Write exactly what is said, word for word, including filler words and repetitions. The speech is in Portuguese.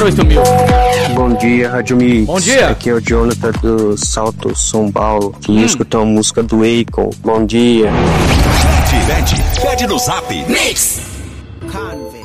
oito mil. Bom dia, Rádio Mix. Bom dia. Aqui é o Jonathan do Salto, São Paulo. Queria hum. escutar uma música do Akon. Bom dia. Pede, pede no Zap. Mix.